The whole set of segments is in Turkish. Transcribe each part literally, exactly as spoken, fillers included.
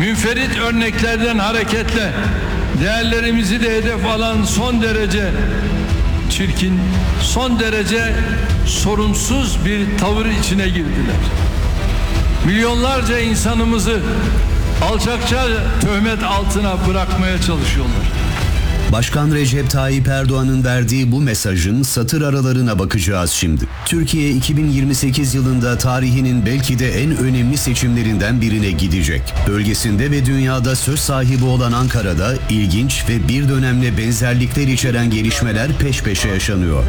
Münferit örneklerden hareketle değerlerimizi de hedef alan son derece çirkin, son derece sorumsuz bir tavır içine girdiler. Milyonlarca insanımızı alçakça töhmet altına bırakmaya çalışıyorlar. Başkan Recep Tayyip Erdoğan'ın verdiği bu mesajın satır aralarına bakacağız şimdi. Türkiye iki bin yirmi sekiz yılında tarihinin belki de en önemli seçimlerinden birine gidecek. Bölgesinde ve dünyada söz sahibi olan Ankara'da ilginç ve bir dönemle benzerlikler içeren gelişmeler peş peşe yaşanıyor.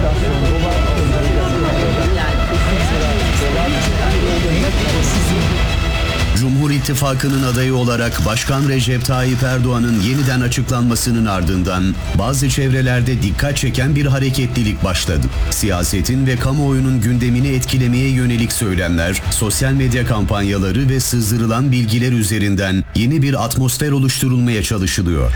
Cumhur İttifakı'nın adayı olarak Başkan Recep Tayyip Erdoğan'ın yeniden açıklanmasının ardından bazı çevrelerde dikkat çeken bir hareketlilik başladı. Siyasetin ve kamuoyunun gündemini etkilemeye yönelik söylemler, sosyal medya kampanyaları ve sızdırılan bilgiler üzerinden yeni bir atmosfer oluşturulmaya çalışılıyor.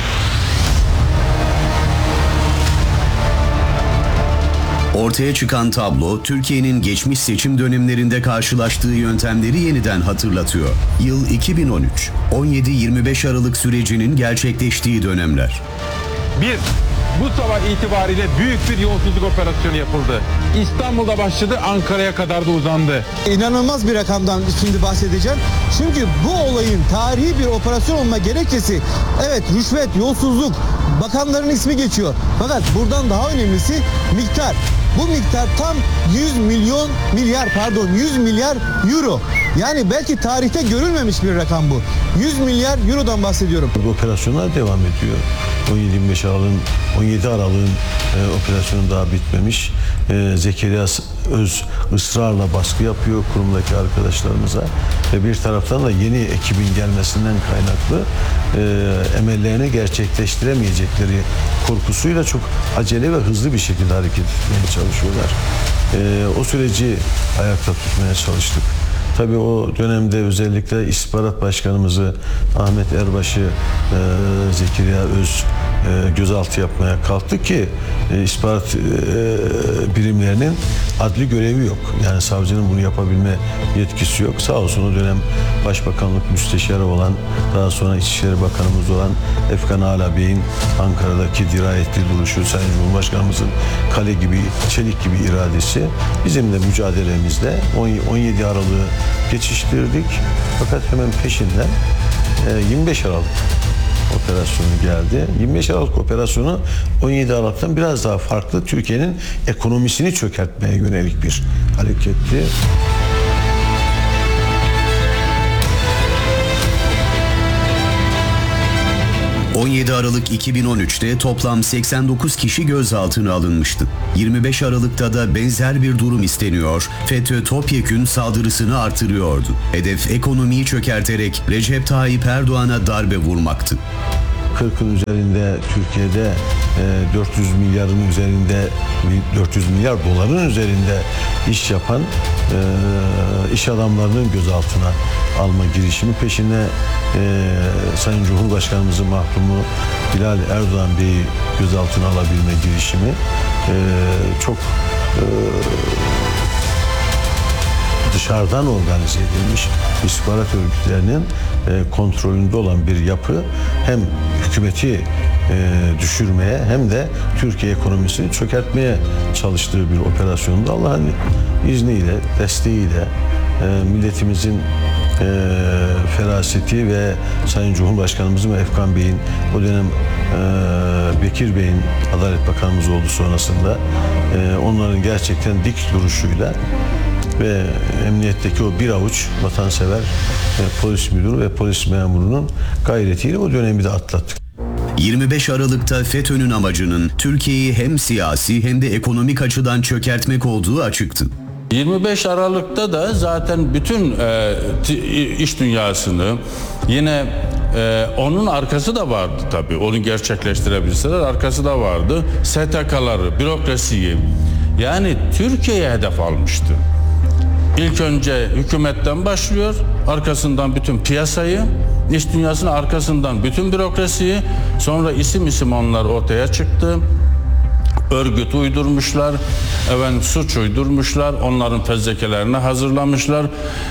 Ortaya çıkan tablo, Türkiye'nin geçmiş seçim dönemlerinde karşılaştığı yöntemleri yeniden hatırlatıyor. Yıl iki bin on üç, on yedi yirmi beş Aralık sürecinin gerçekleştiği dönemler. Bir, bu sabah itibariyle büyük bir yolsuzluk operasyonu yapıldı. İstanbul'da başladı, Ankara'ya kadar da uzandı. İnanılmaz bir rakamdan şimdi bahsedeceğim. Çünkü bu olayın tarihi bir operasyon olma gerekçesi, evet rüşvet, yolsuzluk, bakanların ismi geçiyor. Fakat buradan daha önemlisi miktar. Bu miktar tam yüz milyon milyar pardon yüz milyar euro. Yani belki tarihte görülmemiş bir rakam bu. yüz milyar eurodan bahsediyorum. Bu operasyonlar devam ediyor. on yedi yirmi beş Aralık'ın on yedi Aralık'ın e, operasyonu daha bitmemiş. E, Zekeriya Öz ısrarla baskı yapıyor kurumdaki arkadaşlarımıza ve bir taraftan da yeni ekibin gelmesinden kaynaklı e, emellerini gerçekleştiremeyecekleri korkusuyla çok acele ve hızlı bir şekilde hareket etmeye çalışıyorlar. E, o süreci ayakta tutmaya çalıştık. Tabii o dönemde özellikle istihbarat başkanımızı Ahmet Erbaş'ı e, Zekeriya Öz e, gözaltı yapmaya kalktı ki e, istihbarat e, birimlerinin adli görevi yok. Yani savcının bunu yapabilme yetkisi yok. Sağ olsun o dönem Başbakanlık Müsteşarı olan, daha sonra İçişleri Bakanımız olan Efkan Ala Bey'in Ankara'daki dirayetli duruşu, Sayın Cumhurbaşkanımızın kale gibi, çelik gibi iradesi bizim de mücadelemizde on yedi Aralık'ı geçiştirdik. Fakat hemen peşinden yirmi beş Aralık operasyonu geldi. yirmi beş Aralık operasyonu on yedi Aralık'tan biraz daha farklı, Türkiye'nin ekonomisini çökertmeye yönelik bir hareketti. on yedi Aralık iki bin on üç'te toplam seksen dokuz kişi gözaltına alınmıştı. yirmi beş Aralık'ta da benzer bir durum isteniyor. FETÖ topyekün saldırısını artırıyordu. Hedef ekonomiyi çökerterek Recep Tayyip Erdoğan'a darbe vurmaktı. kırkın üzerinde Türkiye'de e, dört yüz milyarın üzerinde dört yüz milyar doların üzerinde iş yapan e, iş adamlarının gözaltına alma girişimi, peşine e, Sayın Cumhurbaşkanımızın mahkumu Bilal Erdoğan Bey'i gözaltına alabilme girişimi e, çok e, dışarıdan organize edilmiş istihbarat örgütlerinin e, kontrolünde olan bir yapı hem hükümeti e, düşürmeye hem de Türkiye ekonomisini çökertmeye çalıştığı bir operasyonda Allah'ın izniyle, desteğiyle e, milletimizin e, feraseti ve Sayın Cumhurbaşkanımızın ve Efkan Bey'in, o dönem e, Bekir Bey'in Adalet Bakanımız oldu sonrasında, e, onların gerçekten dik duruşuyla ve emniyetteki o bir avuç vatansever e, polis müdürü ve polis memurunun gayretiyle o dönemi de atlattık. yirmi beş Aralık'ta FETÖ'nün amacının Türkiye'yi hem siyasi hem de ekonomik açıdan çökertmek olduğu açıktı. yirmi beş Aralık'ta da zaten bütün e, iş dünyasını, yine e, onun arkası da vardı tabii. Onu gerçekleştirebilseler arkası da vardı. S T K'ları, bürokrasiyi, yani Türkiye'ye hedef almıştı. İlk önce hükümetten başlıyor, arkasından bütün piyasayı, iş dünyasının arkasından bütün bürokrasiyi, sonra isim isim onlar ortaya çıktı. Örgüt uydurmuşlar, efendim suç uydurmuşlar, onların fezlekelerini hazırlamışlar.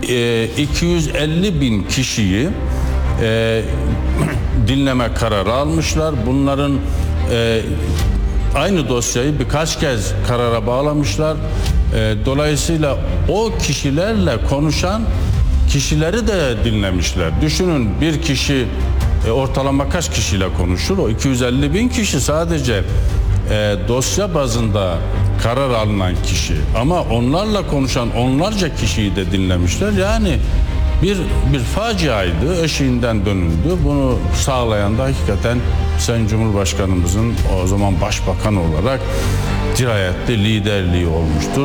e, iki yüz elli bin kişiyi e, dinleme kararı almışlar. Bunların e, aynı dosyayı birkaç kez karara bağlamışlar. E, dolayısıyla o kişilerle konuşan kişileri de dinlemişler. Düşünün, bir kişi e, ortalama kaç kişiyle konuşur? O iki yüz elli bin kişi sadece e, dosya bazında karar alınan kişi. Ama onlarla konuşan onlarca kişiyi de dinlemişler. Yani bir bir faciaydı, eşiğinden dönüldü. Bunu sağlayan da hakikaten Sayın Cumhurbaşkanımızın o zaman başbakan olarak dirayetli liderliği olmuştur.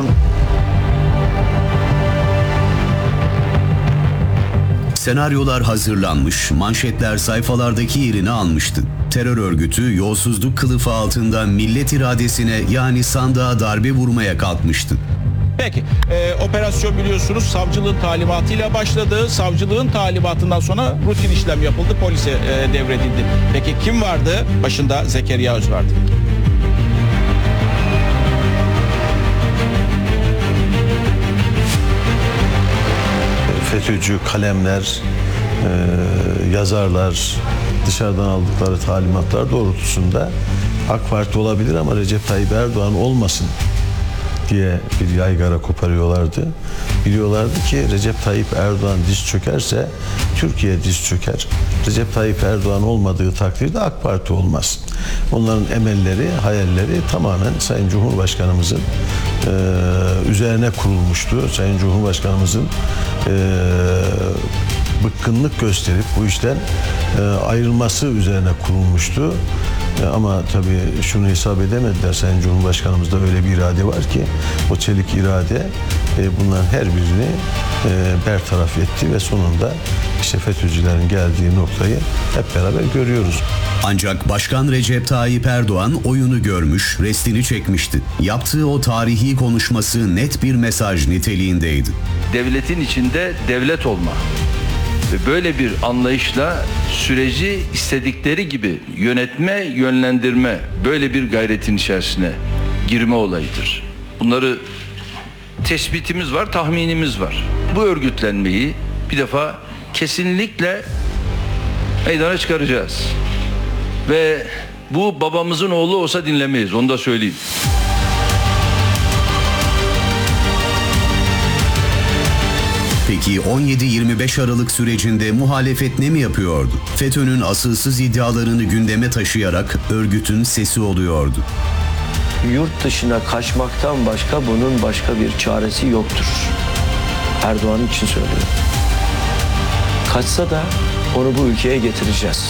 Senaryolar hazırlanmış, manşetler sayfalardaki yerini almıştı. Terör örgütü yolsuzluk kılıfı altında millet iradesine, yani sandığa darbe vurmaya kalkmıştı. Peki, e, operasyon biliyorsunuz savcılığın talimatıyla başladı. Savcılığın talimatından sonra rutin işlem yapıldı, polise e, devredildi. Peki kim vardı? Başında Zekeriya Öz vardı. FETÖ'cü kalemler, e, yazarlar dışarıdan aldıkları talimatlar doğrultusunda AK Parti olabilir ama Recep Tayyip Erdoğan olmasın diye bir yaygara koparıyorlardı. Biliyorlardı ki Recep Tayyip Erdoğan diz çökerse Türkiye diz çöker. Recep Tayyip Erdoğan olmadığı takdirde AK Parti olmaz. Onların emelleri, hayalleri tamamen Sayın Cumhurbaşkanımızın e, üzerine kurulmuştu. Sayın Cumhurbaşkanımızın e, bıkkınlık gösterip bu işten e, ayrılması üzerine kurulmuştu. E, ama tabii şunu hesap edemediler. Sayın Cumhurbaşkanımızda öyle bir irade var ki o çelik irade e, bunların her birini e, bertaraf etti ve sonunda işte FETÖ'cülerin geldiği noktayı hep beraber görüyoruz. Ancak Başkan Recep Tayyip Erdoğan oyunu görmüş, restini çekmişti. Yaptığı o tarihi konuşması net bir mesaj niteliğindeydi. Devletin içinde devlet olma ve böyle bir anlayışla süreci istedikleri gibi yönetme, yönlendirme, böyle bir gayretin içerisine girme olayıdır. Bunları tespitimiz var, tahminimiz var. Bu örgütlenmeyi bir defa kesinlikle meydana çıkaracağız. Ve bu babamızın oğlu olsa dinlemeyiz, onu da söyleyeyim. Peki on yedi yirmi beş Aralık sürecinde muhalefet ne mi yapıyordu? FETÖ'nün asılsız iddialarını gündeme taşıyarak örgütün sesi oluyordu. Yurt dışına kaçmaktan başka bunun başka bir çaresi yoktur. Erdoğan için söylüyorum. Kaçsa da onu bu ülkeye getireceğiz.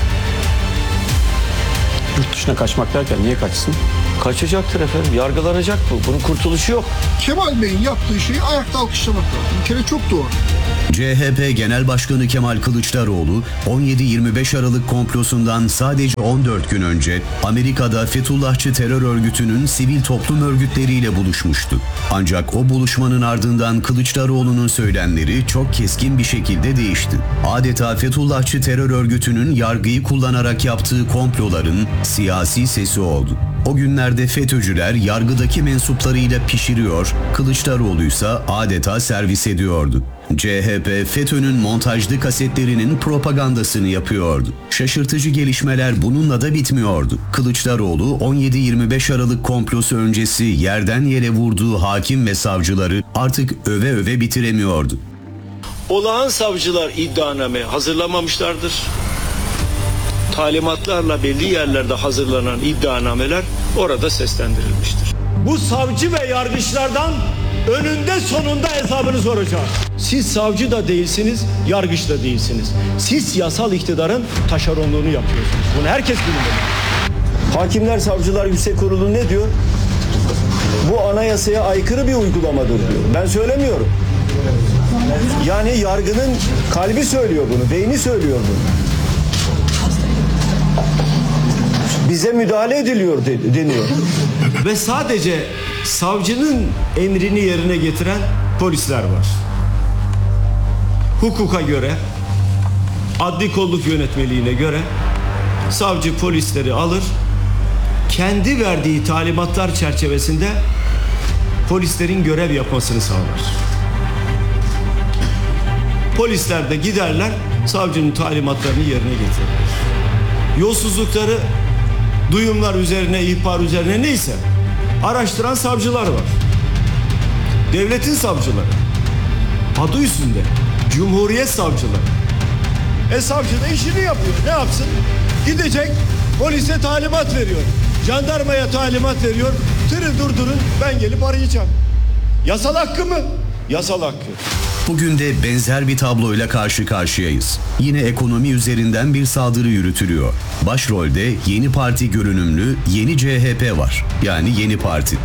Yurt dışına kaçmak derken niye kaçsın? Kaçacaktır efendim, yargılanacak bu. Bunun kurtuluşu yok. Kemal Bey'in yaptığı şeyi ayakta alkışlamak lazım. Bir kere çok doğru. C H P Genel Başkanı Kemal Kılıçdaroğlu on yedi yirmi beş Aralık komplosundan sadece on dört gün önce Amerika'da Fethullahçı terör örgütünün sivil toplum örgütleriyle buluşmuştu. Ancak o buluşmanın ardından Kılıçdaroğlu'nun söylemleri çok keskin bir şekilde değişti. Adeta Fethullahçı terör örgütünün yargıyı kullanarak yaptığı komploların siyasi sesi oldu. O günlerde FETÖ'cüler yargıdaki mensuplarıyla pişiriyor, Kılıçdaroğlu'ysa adeta servis ediyordu. C H P FETÖ'nün montajlı kasetlerinin propagandasını yapıyordu. Şaşırtıcı gelişmeler bununla da bitmiyordu. Kılıçdaroğlu on yedi yirmi beş Aralık komplosu öncesi yerden yere vurduğu hakim ve savcıları artık öve öve bitiremiyordu. Olağan savcılar iddianame hazırlamamışlardır. Talimatlarla belli yerlerde hazırlanan iddianameler orada seslendirilmiştir. Bu savcı ve yargıçlardan önünde sonunda hesabını soracağız. Siz savcı da değilsiniz, yargıç da değilsiniz. Siz yasal iktidarın taşeronluğunu yapıyorsunuz. Bunu herkes bilmeli. Hakimler Savcılar Yüksek Kurulu ne diyor? Bu anayasaya aykırı bir uygulamadır diyor. Ben söylemiyorum. Yani yargının kalbi söylüyor bunu, beyni söylüyor bunu. Bize müdahale ediliyor deniyor. Ve sadece savcının emrini yerine getiren polisler var. Hukuka göre, adli kolluk yönetmeliğine göre savcı polisleri alır, kendi verdiği talimatlar çerçevesinde polislerin görev yapmasını sağlar. Polisler de giderler, savcının talimatlarını yerine getirirler. Yolsuzlukları duyumlar üzerine, ihbar üzerine neyse araştıran savcılar var. Devletin savcıları. Adı üstünde. Cumhuriyet savcıları. E savcı da işini yapıyor. Ne yapsın? Gidecek, polise talimat veriyor. Jandarmaya talimat veriyor. Tırı durdurun, ben gelip arayacağım. Yasal hakkı mı? Yasal hakkı. Bugün de benzer bir tabloyla karşı karşıyayız. Yine ekonomi üzerinden bir saldırı yürütülüyor. Başrolde Yeni Parti görünümlü Yeni C H P var. Yani Yeni Parti.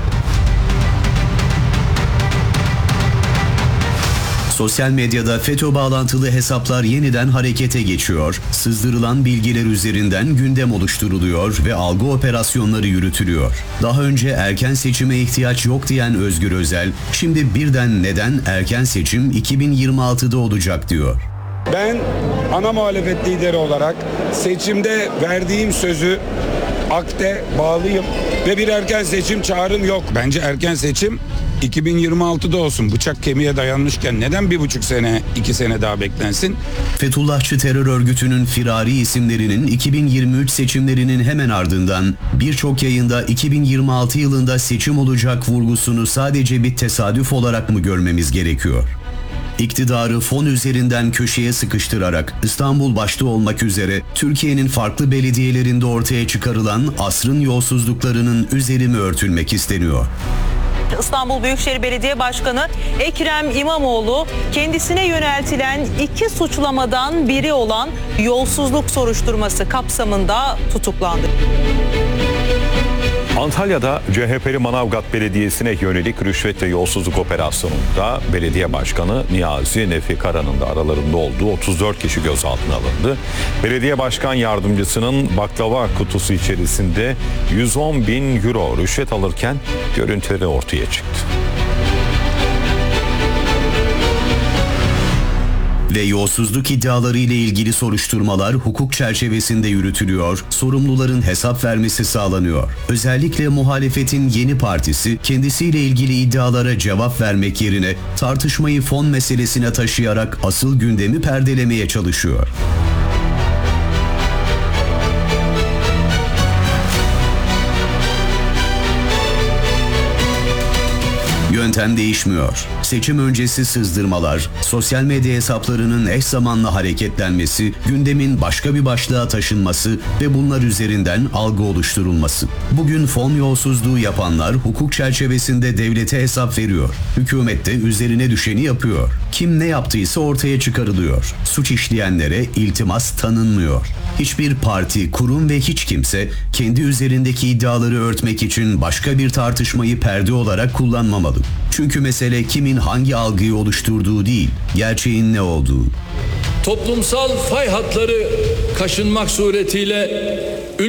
Sosyal medyada FETÖ bağlantılı hesaplar yeniden harekete geçiyor, sızdırılan bilgiler üzerinden gündem oluşturuluyor ve algı operasyonları yürütülüyor. Daha önce erken seçime ihtiyaç yok diyen Özgür Özel, şimdi birden neden erken seçim iki bin yirmi altıda olacak diyor. Ben ana muhalefet lideri olarak seçimde verdiğim sözü akte bağlıyım ve bir erken seçim çağrım yok. Bence erken seçim iki bin yirmi altıda olsun. Bıçak kemiğe dayanmışken neden bir buçuk sene, iki sene daha beklensin? Fethullahçı terör örgütünün firari isimlerinin iki bin yirmi üç seçimlerinin hemen ardından birçok yayında iki bin yirmi altı yılında seçim olacak vurgusunu sadece bir tesadüf olarak mı görmemiz gerekiyor? İktidarı fon üzerinden köşeye sıkıştırarak İstanbul başta olmak üzere Türkiye'nin farklı belediyelerinde ortaya çıkarılan asrın yolsuzluklarının üzeri mi örtülmek isteniyor? İstanbul Büyükşehir Belediye Başkanı Ekrem İmamoğlu kendisine yöneltilen iki suçlamadan biri olan yolsuzluk soruşturması kapsamında tutuklandı. Antalya'da C H P'li Manavgat Belediyesi'ne yönelik rüşvet ve yolsuzluk operasyonunda belediye başkanı Niyazi Nefi Kara'nın da aralarında olduğu otuz dört kişi gözaltına alındı. Belediye başkan yardımcısının baklava kutusu içerisinde yüz on bin euro rüşvet alırken görüntüleri ortaya çıktı. Ve yolsuzluk iddiaları ile ilgili soruşturmalar hukuk çerçevesinde yürütülüyor, sorumluların hesap vermesi sağlanıyor. Özellikle muhalefetin Yeni Partisi kendisiyle ilgili iddialara cevap vermek yerine tartışmayı fon meselesine taşıyarak asıl gündemi perdelemeye çalışıyor. Yöntem değişmiyor. Seçim öncesi sızdırmalar, sosyal medya hesaplarının eş zamanlı hareketlenmesi, gündemin başka bir başlığa taşınması ve bunlar üzerinden algı oluşturulması. Bugün fon yolsuzluğu yapanlar hukuk çerçevesinde devlete hesap veriyor. Hükümet de üzerine düşeni yapıyor. Kim ne yaptıysa ortaya çıkarılıyor. Suç işleyenlere iltimas tanınmıyor. Hiçbir parti, kurum ve hiç kimse kendi üzerindeki iddiaları örtmek için başka bir tartışmayı perde olarak kullanmamalı. Çünkü mesele kimin hangi algıyı oluşturduğu değil, gerçeğin ne olduğu. Toplumsal fay hatları kaşınmak suretiyle